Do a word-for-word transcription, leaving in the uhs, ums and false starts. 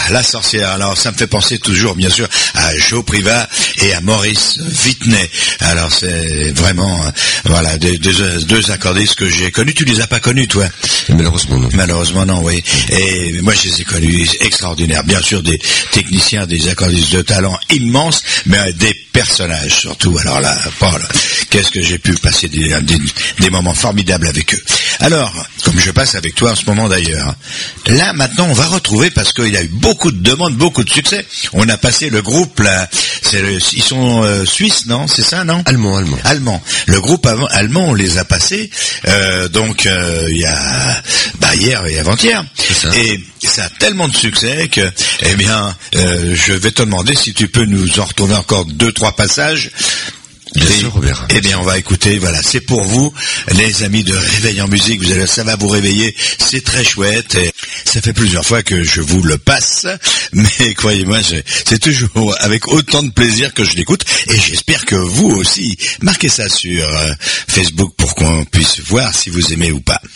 La Sorcière. Alors ça me fait penser toujours bien sûr à Joe Privat et à Maurice Whitney. Alors c'est vraiment euh, voilà deux, deux, deux accordistes que j'ai connus. Tu les as pas connus toi? Malheureusement non. Malheureusement non, oui. Et moi je les ai connus extraordinaires. Bien sûr des techniciens, des accordistes de talent immenses, mais des personnages surtout. Alors là, Paul, qu'est-ce que j'ai pu passer des, des, des moments formidables avec eux. Alors, comme je passe avec toi en ce moment d'ailleurs, là maintenant on va retrouver, parce qu'il y a eu beaucoup de demandes, beaucoup de succès. On a passé le groupe là, c'est le, ils sont euh, suisses, non? C'est ça, non? Allemand, allemand. Allemand. Le groupe allemand, on les a passés, euh, donc euh, il y a bah hier et avant-hier. C'est ça. Et ça a tellement de succès que, eh bien, euh, je vais te demander si tu peux nous en retrouver encore deux, trois passages. Bien sûr, Robert. Eh bien, on va écouter, voilà, c'est pour vous, les amis de Réveil en musique, vous allez, ça va vous réveiller, c'est très chouette, et ça fait plusieurs fois que je vous le passe, mais croyez-moi, c'est toujours avec autant de plaisir que je l'écoute, et j'espère que vous aussi, marquez ça sur euh, Facebook pour qu'on puisse voir si vous aimez ou pas.